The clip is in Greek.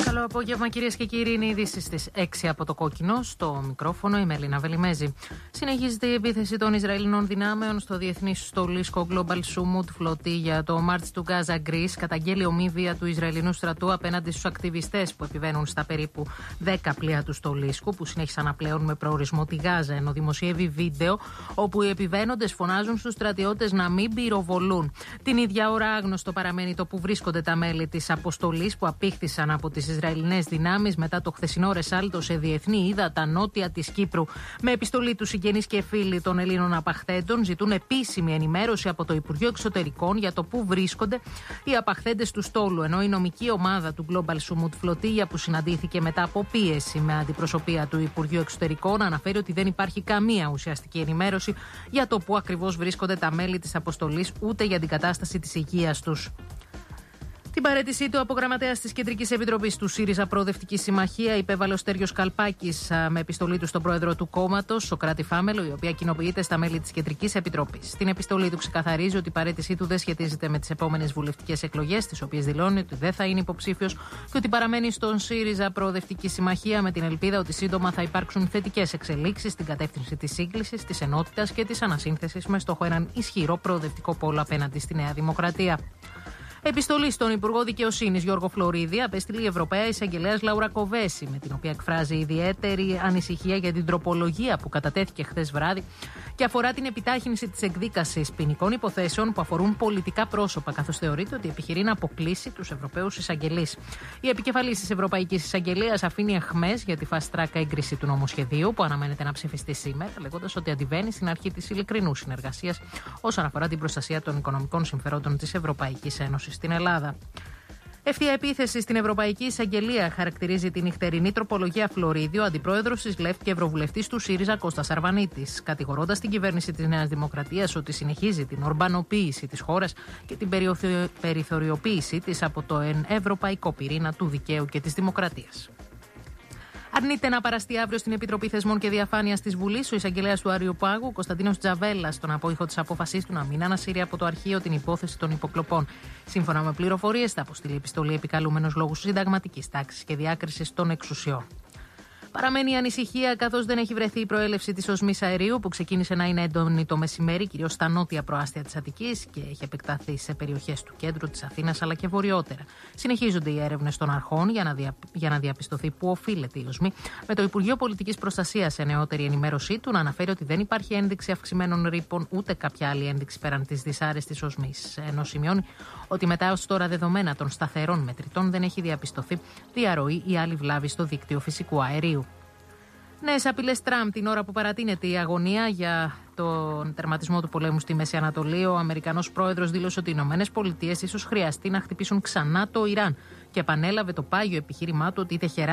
Καλό απόγευμα, κυρίες και κύριοι. Είναι ειδήσεις στις 6 από το κόκκινο. Στο μικρόφωνο η Μελίνα Βελιμέζη. Συνεχίζεται η επίθεση των Ισραηλινών δυνάμεων στο διεθνή στολίσκο Global Summit Φλωτίγια. Το March του Gaza Greece καταγγέλει ομή βία του Ισραηλινού στρατού απέναντι στους ακτιβιστές που επιβαίνουν στα περίπου 10 πλοία του στολίσκου, που συνέχισαν να πλέουν με προορισμό τη Γάζα, ενώ δημοσιεύει βίντεο όπου οι επιβαίνοντες φωνάζουν στους στρατιώτες να μην πυροβολούν. Την ίδια ώρα άγνωστο παραμένει το που βρίσκονται τα μέλη της αποστολής που απήχθησαν από τις Ισραηλινές δυνάμεις μετά το χθεσινό ρεσάλτο σε διεθνή ύδατα νότια της Κύπρου. Με επιστολή του συγγενείς και φίλοι των Ελλήνων απαχθέντων ζητούν επίσημη ενημέρωση από το Υπουργείο Εξωτερικών για το πού βρίσκονται οι απαχθέντες του στόλου, ενώ η νομική ομάδα του Global Summit Φλωτίγια, που συναντήθηκε μετά από πίεση με αντιπροσωπεία του Υπουργείου Εξωτερικών, αναφέρει ότι δεν υπάρχει καμία ουσιαστική ενημέρωση για το πού ακριβώς βρίσκονται τα μέλη της αποστολής, ούτε για την κατάσταση της υγείας τους. Την παραίτησή του από γραμματέας της Κεντρικής Επιτροπής του ΣΥΡΙΖΑ Προοδευτική Συμμαχία υπέβαλε ο Στέργιος Καλπάκης με επιστολή του στον πρόεδρο του κόμματος, Σωκράτη Φάμελο, η οποία κοινοποιείται στα μέλη της Κεντρικής Επιτροπής. Στην επιστολή του ξεκαθαρίζει ότι η παραίτησή του δεν σχετίζεται με τις επόμενες βουλευτικές εκλογές, τις οποίες δηλώνει ότι δεν θα είναι υποψήφιος και ότι παραμένει στον ΣΥΡΙΖΑ Προοδευτική Συμμαχία με την ελπίδα ότι σύντομα θα υπάρξουν θετικές εξελίξεις στην κατεύθυνση της σύγκλησης, της ενότητας και της ανασύνθεσης, με στόχο έναν ισχυρό προοδευτικό πόλο απέναντι στη Νέα Δημοκρατία. Επιστολή στον Υπουργό Δικαιοσύνης Γιώργο Φλωρίδη απέστειλε η Ευρωπαία Εισαγγελέας Λάουρα Κοβέση, με την οποία εκφράζει ιδιαίτερη ανησυχία για την τροπολογία που κατατέθηκε χθες βράδυ και αφορά την επιτάχυνση της εκδίκασης ποινικών υποθέσεων που αφορούν πολιτικά πρόσωπα, καθώς θεωρείται ότι επιχειρεί να αποκλείσει τους Ευρωπαίους εισαγγελείς. Η επικεφαλής της Ευρωπαϊκής Εισαγγελίας αφήνει αιχμές για τη fast track έγκριση του νομοσχεδίου που αναμένεται να ψηφιστεί σήμερα, λέγοντας ότι αντιβαίνει στην αρχή της ειλικρινούς συνεργασίας όσον αφορά την προστασία των οικονομικών συμφερόντων της Ευρωπαϊκής Ένωσης στην Ελλάδα. Ευθεία επίθεση στην Ευρωπαϊκή Εισαγγελία χαρακτηρίζει την νυχτερινή τροπολογία Φλωρίδη, ο αντιπρόεδρος της ΛΕΦ και ευρωβουλευτής του ΣΥΡΙΖΑ Κώστας Αρβανίτης, κατηγορώντας την κυβέρνηση της Νέας Δημοκρατίας ότι συνεχίζει την ορμπανοποίηση της χώρας και την περιθωριοποίησή της από το ευρωπαϊκό πυρήνα του δικαίου και της δημοκρατίας. Αρνείται να παραστεί αύριο στην Επιτροπή Θεσμών και Διαφάνειας της Βουλής ο εισαγγελέας του Αριοπάγου, Κωνσταντίνος Τζαβέλας, στον απόϊχο της απόφασής του να μην ανασύρει από το αρχείο την υπόθεση των υποκλοπών. Σύμφωνα με πληροφορίες, θα αποστείλει επιστολή επικαλούμενος λόγους συνταγματικής τάξης και διάκρισης των εξουσιών. Παραμένει η ανησυχία, καθώς δεν έχει βρεθεί η προέλευση της οσμής αερίου που ξεκίνησε να είναι έντονη το μεσημέρι, κυρίως στα νότια προάστια της Αττικής, και έχει επεκταθεί σε περιοχές του κέντρου της Αθήνας αλλά και βορειότερα. Συνεχίζονται οι έρευνες των αρχών για να διαπιστωθεί πού οφείλεται η οσμή, με το Υπουργείο Πολιτικής Προστασίας σε νεότερη ενημέρωσή του να αναφέρει ότι δεν υπάρχει ένδειξη αυξημένων ρήπων ούτε κάποια άλλη ένδειξη πέραν της δυσάρεστης οσμής. Ενώ σημειώνει ότι μετά ως τώρα δεδομένα των σταθερών μετρητών δεν έχει διαπιστωθεί διαρροή ή άλλη βλάβη στο δίκτυο φυσικού αερίου. Νέες απειλές Τραμπ την ώρα που παρατείνεται η αγωνία για τον τερματισμό του πολέμου στη Μέση Ανατολή. Ο Αμερικανός πρόεδρος δήλωσε ότι οι ΗΠΑ ίσως χρειαστεί να χτυπήσουν ξανά το Ιράν και επανέλαβε το πάγιο επιχείρημά του ότι η Τεχεράνη